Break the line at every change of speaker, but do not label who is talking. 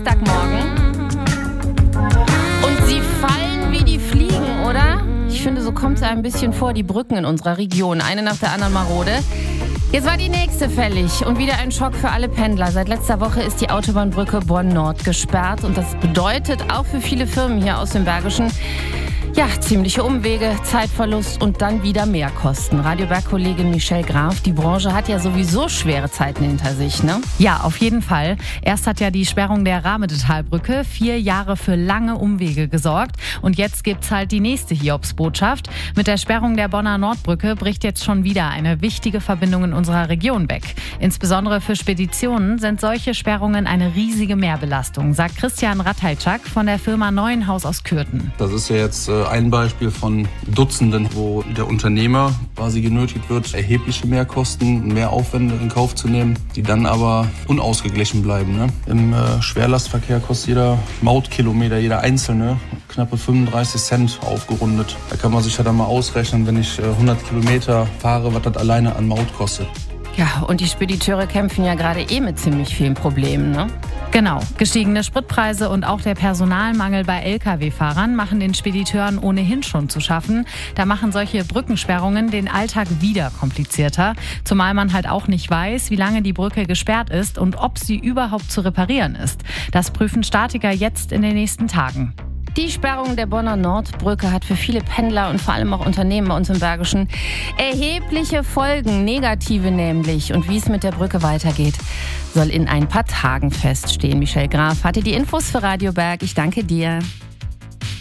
Dienstagmorgen. Und sie fallen wie die Fliegen, oder? Ich finde, so kommt es ein bisschen vor, die Brücken in unserer Region. Eine nach der anderen marode. Jetzt war die nächste fällig und wieder ein Schock für alle Pendler. Seit letzter Woche ist die Autobahnbrücke Bonn-Nord gesperrt und das bedeutet auch für viele Firmen hier aus dem Bergischen, ja, ziemliche Umwege, Zeitverlust und dann wieder Mehrkosten. Radio Berg-Kollegin Michelle Graf, die Branche hat ja sowieso schwere Zeiten hinter sich, ne?
Ja, auf jeden Fall. Erst hat ja die Sperrung der Rahmedetalbrücke 4 Jahre für lange Umwege gesorgt. Und jetzt gibt's halt die nächste Hiobsbotschaft. Mit der Sperrung der Bonner Nordbrücke bricht jetzt schon wieder eine wichtige Verbindung in unserer Region weg. Insbesondere für Speditionen sind solche Sperrungen eine riesige Mehrbelastung, sagt Christian Ratajczak von der Firma Neuenhaus aus Kürten.
Das ist ja jetzt ein Beispiel von Dutzenden, wo der Unternehmer quasi genötigt wird, erhebliche Mehrkosten, mehr Aufwände in Kauf zu nehmen, die dann aber unausgeglichen bleiben. Ne? Im Schwerlastverkehr kostet jeder Mautkilometer, jeder einzelne, knappe 35 Cent aufgerundet. Da kann man sich ja dann mal ausrechnen, wenn ich 100 Kilometer fahre, was das alleine an Maut kostet.
Ja, und die Spediteure kämpfen ja gerade mit ziemlich vielen Problemen, ne?
Genau, gestiegene Spritpreise und auch der Personalmangel bei Lkw-Fahrern machen den Spediteuren ohnehin schon zu schaffen. Da machen solche Brückensperrungen den Alltag wieder komplizierter. Zumal man halt auch nicht weiß, wie lange die Brücke gesperrt ist und ob sie überhaupt zu reparieren ist. Das prüfen Statiker jetzt in den nächsten Tagen.
Die Sperrung der Bonner Nordbrücke hat für viele Pendler und vor allem auch Unternehmen bei uns im Bergischen erhebliche Folgen, negative nämlich. Und wie es mit der Brücke weitergeht, soll in ein paar Tagen feststehen. Michelle Graf hatte die Infos für Radio Berg. Ich danke dir.